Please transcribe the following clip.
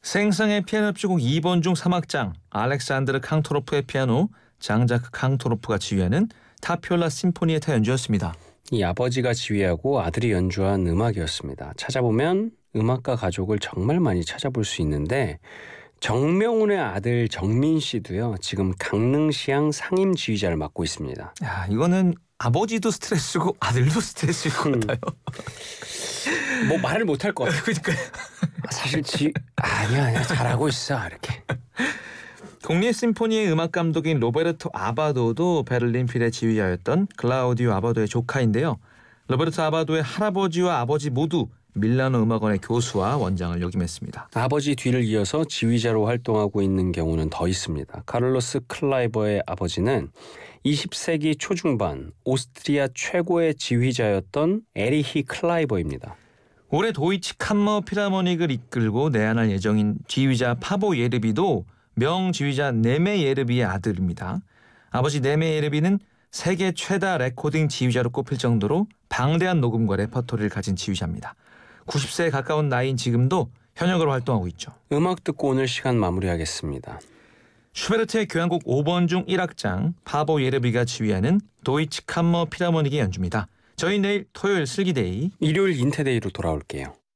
생상의 피아노 협주곡 2번 중 3악장 알렉산드르 캉토로프의 피아노, 장자크 캉토로프가 지휘하는 타피올라 심포니에타 연주였습니다. 이 아버지가 지휘하고 아들이 연주한 음악이었습니다. 찾아보면 음악가 가족을 정말 많이 찾아볼 수 있는데 정명훈의 아들 정민 씨도요. 지금 강릉시향 상임 지휘자를 맡고 있습니다. 야, 이거는 아버지도 스트레스고 아들도 스트레스일 것 같아요. 뭐 말을 못할 것 같아요. 그러니까 사실 아니야 잘하고 있어 이렇게. 국립 심포니의 음악 감독인 로베르토 아바도도 베를린 필의 지휘자였던 클라우디오 아바도의 조카인데요. 로베르토 아바도의 할아버지와 아버지 모두 밀라노 음악원의 교수와 원장을 역임했습니다. 아버지 뒤를 이어서 지휘자로 활동하고 있는 경우는 더 있습니다. 카를로스 클라이버의 아버지는 20세기 초중반 오스트리아 최고의 지휘자였던 에리히 클라이버입니다. 올해 도이치 캄머 필하모닉을 이끌고 내한할 예정인 지휘자 파보 예르비도 명지휘자 네메 예르비의 아들입니다. 아버지 네메 예르비는 세계 최다 레코딩 지휘자로 꼽힐 정도로 방대한 녹음과 레퍼토리를 가진 지휘자입니다. 90세에 가까운 나이인 지금도 현역으로 활동하고 있죠. 음악 듣고 오늘 시간 마무리하겠습니다. 슈베르트의 교향곡 5번 중 1악장 파보 예르비가 지휘하는 도이치 캄머 필하모닉의 연주입니다. 저희 내일 토요일 슬기데이, 일요일 인테데이로 돌아올게요.